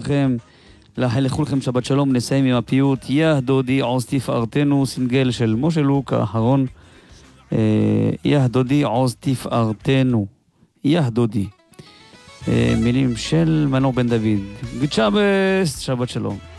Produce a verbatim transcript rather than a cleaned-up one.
לכם, לאחל לכולכם שבת שלום. נסיים עם הפיוט יא דודי עוז תפארתנו, סינגל של משה לוק האחרון. יא דודי עוז תפארתנו, יא דודי, מילים של מנור בן דוד. גוד שבס, שבת שלום.